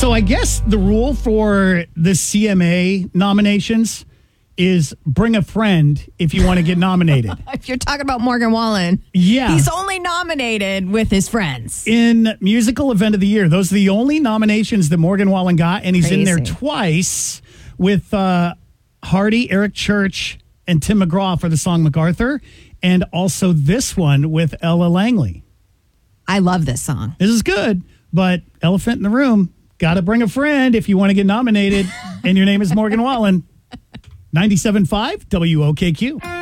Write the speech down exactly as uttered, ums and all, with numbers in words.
So I guess the rule for the C M A nominations is bring a friend if you want to get nominated. If you're talking about Morgan Wallen, yeah. he's only nominated with his friends. In Musical Event of the Year, those are the only nominations that Morgan Wallen got, and he's Crazy. in there twice with uh, Hardy, Eric Church, and Tim McGraw for the song MacArthur, and also this one with Ella Langley. I love this song. This is good, but elephant in the room, got to bring a friend if you want to get nominated, and your name is Morgan Wallen. ninety-seven point five W O K Q.